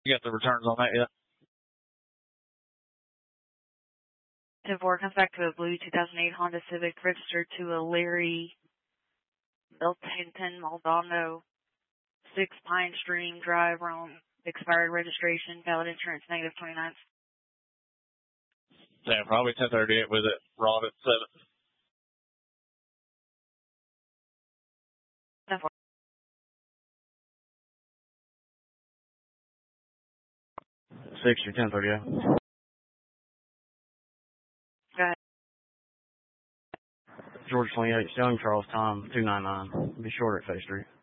You got the returns on that yet? 10-4 comes back to a blue 2008 Honda Civic registered to a Larry Beltington Maldonado, 6 Pine Stream Drive, Rome. Expired registration, valid insurance, -29. Yeah, probably 1038 with it. Rod at 7. 10-4. 6 or 1038. Go ahead. George 28, Young Charles Tom 299. Be short at Face Street.